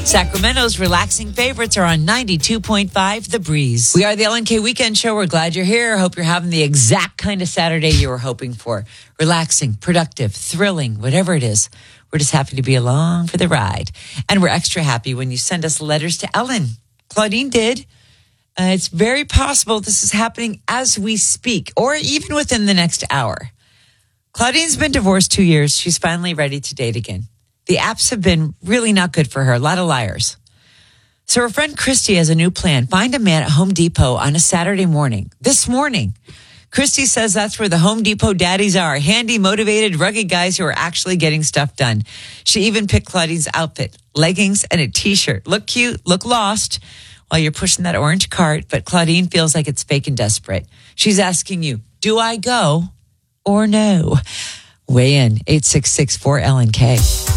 Sacramento's relaxing favorites are on 92.5 The Breeze. We are the LNK Weekend Show. We're glad you're here. Hope you're having the exact kind of Saturday you were hoping for. Relaxing, productive, thrilling, whatever it is. We're just happy to be along for the ride. And we're extra happy when you send us letters to Ellen. Claudine did. It's very possible this is happening as we speak, or even within the next hour. Claudine's been divorced 2 years. She's finally ready to date again. The apps have been really not good for her. A lot of liars. So her friend Christy has a new plan. Find a man at Home Depot on a Saturday morning. This morning. Christy says that's where the Home Depot daddies are. Handy, motivated, rugged guys who are actually getting stuff done. She even picked Claudine's outfit. Leggings and a t-shirt. Look cute, look lost while you're pushing that orange cart. But Claudine feels like it's fake and desperate. She's asking you, do I go or no? Weigh in, 866-4LNK.